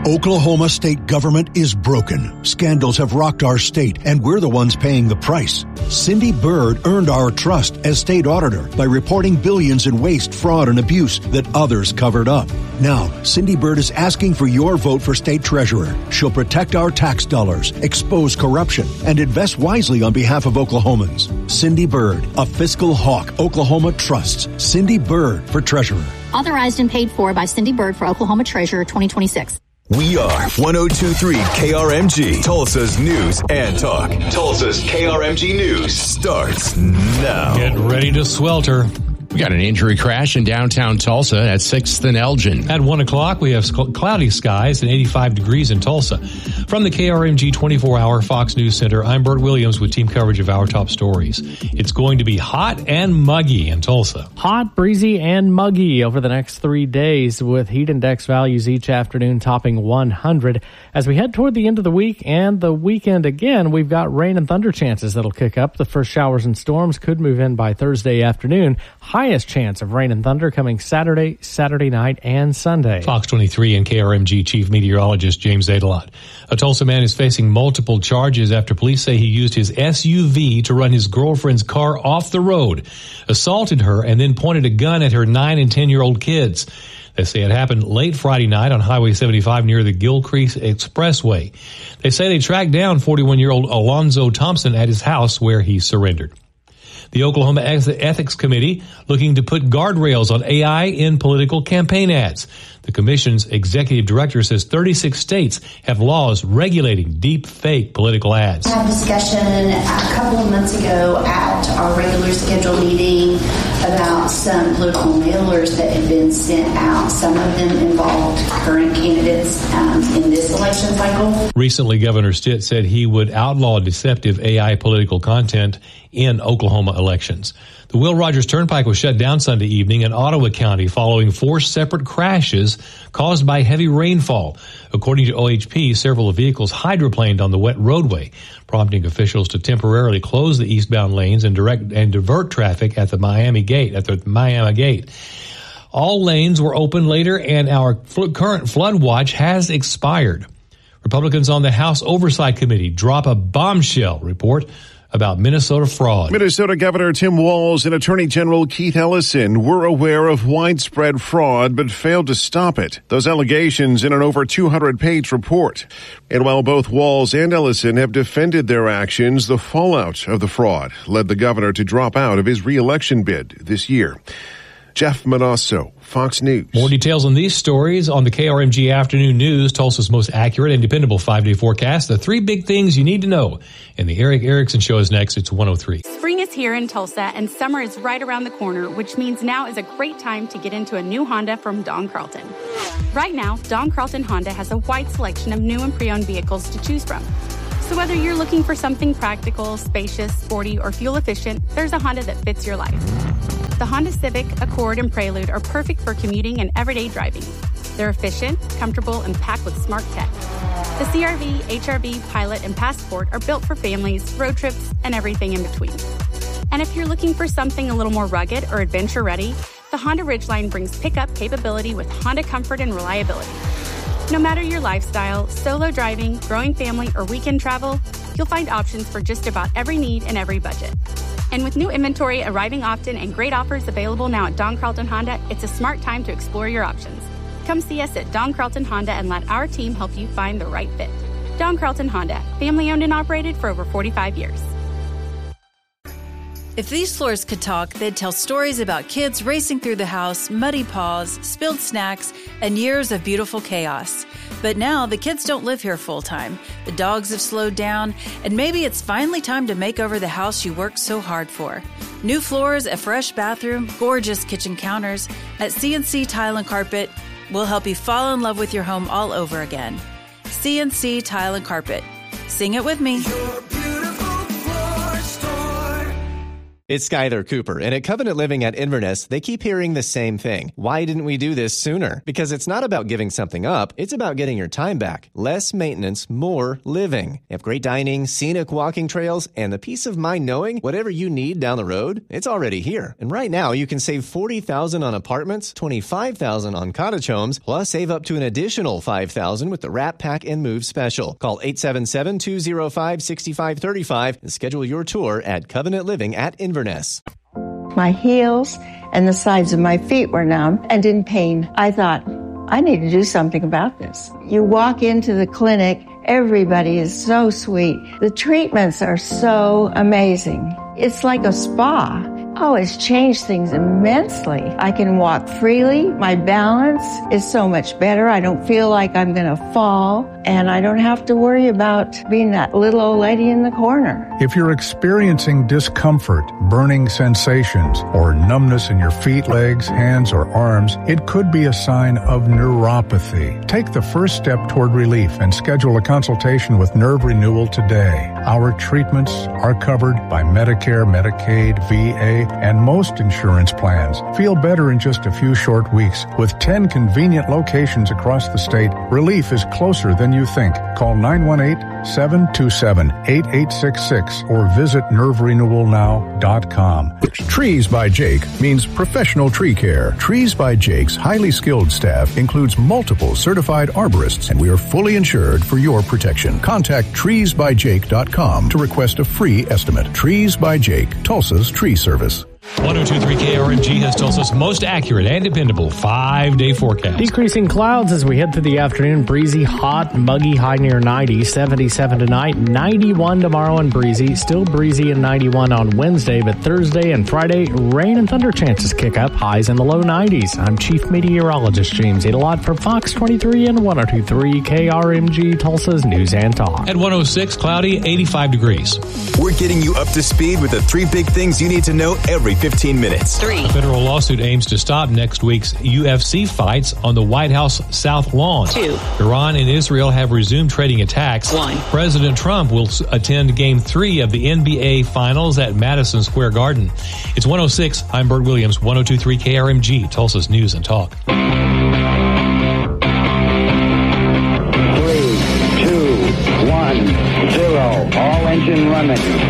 Oklahoma state government is broken. Scandals have rocked our state, and we're the ones paying the price. Cindy Byrd earned our trust as state auditor by reporting billions in waste, fraud, and abuse that others covered up. Now, Cindy Byrd is asking for your vote for state treasurer. She'll protect our tax dollars, expose corruption, and invest wisely on behalf of Oklahomans. Cindy Byrd, a fiscal hawk Oklahoma trusts. Cindy Byrd for treasurer. Authorized and paid for by Cindy Byrd for Oklahoma Treasurer 2026. We are 102.3 KRMG, Tulsa's news and talk. Tulsa's KRMG News starts now. Get ready to swelter. We got an injury crash in downtown Tulsa at 6th and Elgin. At 1 o'clock, we have cloudy skies and 85 degrees in Tulsa. From the KRMG 24-hour Fox News Center, I'm Bert Williams with team coverage of our top stories. It's going to be hot and muggy in Tulsa. Hot, breezy, and muggy over the next 3 days, with heat index values each afternoon topping 100. As we head toward the end of the week and the weekend again, we've got rain and thunder chances that'll kick up. The first showers and storms could move in by Thursday afternoon. Highest chance of rain and thunder coming Saturday night, and Sunday. Fox 23 and KRMG Chief Meteorologist James Adelot. A Tulsa man is facing multiple charges after police say he used his SUV to run his girlfriend's car off the road, assaulted her, and then pointed a gun at her 9 and 10-year-old kids. They say it happened late Friday night on Highway 75 near the Gilcrease Expressway. They say they tracked down 41-year-old Alonzo Thompson at his house where he surrendered. The Oklahoma Ethics Committee looking to put guardrails on AI in political campaign ads. The commission's executive director says 36 states have laws regulating deep fake political ads. We had a discussion a couple of months ago at our regular scheduled meeting about some political mailers that had been sent out. Some of them involved current candidates in this election cycle. Recently, Governor Stitt said he would outlaw deceptive AI political content in Oklahoma elections. The Will Rogers Turnpike was shut down Sunday evening in Ottawa County following 4 separate crashes caused by heavy rainfall. According to OHP, several vehicles hydroplaned on the wet roadway, prompting officials to temporarily close the eastbound lanes and divert traffic at the Miami Gate. All lanes were open later, and our current flood watch has expired. Republicans on the House Oversight Committee drop a bombshell report about Minnesota fraud. Minnesota Governor Tim Walz and Attorney General Keith Ellison were aware of widespread fraud but failed to stop it. Those allegations in an over 200-page report. And while both Walz and Ellison have defended their actions, the fallout of the fraud led the governor to drop out of his re-election bid this year. Jeff Manasso, Fox News. More details on these stories on the KRMG Afternoon News, Tulsa's most accurate and dependable 5-day forecast. The 3 big things you need to know. And the Eric Erickson Show is next. It's 103. Spring is here in Tulsa, and summer is right around the corner, which means now is a great time to get into a new Honda from Don Carlton. Right now, Don Carlton Honda has a wide selection of new and pre-owned vehicles to choose from. So whether you're looking for something practical, spacious, sporty, or fuel efficient, there's a Honda that fits your life. The Honda Civic, Accord, and Prelude are perfect for commuting and everyday driving. They're efficient, comfortable, and packed with smart tech. The CR-V, HR-V, Pilot, and Passport are built for families, road trips, and everything in between. And if you're looking for something a little more rugged or adventure-ready, the Honda Ridgeline brings pickup capability with Honda comfort and reliability. No matter your lifestyle, solo driving, growing family, or weekend travel, you'll find options for just about every need and every budget. And with new inventory arriving often and great offers available now at Don Carlton Honda, it's a smart time to explore your options. Come see us at Don Carlton Honda and let our team help you find the right fit. Don Carlton Honda, family owned and operated for over 45 years. If these floors could talk, they'd tell stories about kids racing through the house, muddy paws, spilled snacks, and years of beautiful chaos. But now the kids don't live here full time. The dogs have slowed down, and maybe it's finally time to make over the house you worked so hard for. New floors, a fresh bathroom, gorgeous kitchen counters. At CNC Tile and Carpet, we'll help you fall in love with your home all over again. CNC Tile and Carpet. Sing it with me. It's Skyler Cooper, and at Covenant Living at Inverness, they keep hearing the same thing. Why didn't we do this sooner? Because it's not about giving something up, it's about getting your time back. Less maintenance, more living. They have great dining, scenic walking trails, and the peace of mind knowing whatever you need down the road, it's already here. And right now, you can save $40,000 on apartments, $25,000 on cottage homes, plus save up to an additional $5,000 with the Wrap, Pack, and Move special. Call 877-205-6535 and schedule your tour at Covenant Living at Inverness. My heels and the sides of my feet were numb and in pain. I thought, I need to do something about this. You walk into the clinic, everybody is so sweet. The treatments are so amazing. It's like a spa. Oh, it's changed things immensely. I can walk freely. My balance is so much better. I don't feel like I'm going to fall, and I don't have to worry about being that little old lady in the corner. If you're experiencing discomfort, burning sensations, or numbness in your feet, legs, hands, or arms, it could be a sign of neuropathy. Take the first step toward relief and schedule a consultation with Nerve Renewal today. Our treatments are covered by Medicare, Medicaid, VA, and most insurance plans. Feel better in just a few short weeks. With 10 convenient locations across the state, relief is closer than you think. Call 918-727-8866 or visit nerverenewalnow.com. Trees by Jake means professional tree care. Trees by Jake's highly skilled staff includes multiple certified arborists, and we are fully insured for your protection. Contact treesbyjake.com to request a free estimate. Trees by Jake, Tulsa's tree service. 102.3 KRMG has Tulsa's most accurate and dependable 5-day forecast. Decreasing clouds as we head through the afternoon. Breezy, hot, muggy, high near 90. 77 tonight, 91 tomorrow and breezy. Still breezy and 91 on Wednesday, but Thursday and Friday, rain and thunder chances kick up. Highs in the low 90s. I'm Chief Meteorologist James Adelot for Fox 23 and 102.3 KRMG, Tulsa's News and Talk. At 106, cloudy, 85 degrees. We're getting you up to speed with the 3 big things you need to know every 15 minutes. 3. A federal lawsuit aims to stop next week's UFC fights on the White House South Lawn. 2. Iran and Israel have resumed trading attacks. 1. President Trump will attend Game 3 of the NBA Finals at Madison Square Garden. It's 106. I'm Bert Williams, 102.3 KRMG, Tulsa's News and Talk. 3, 2, 1, 0. All engine running.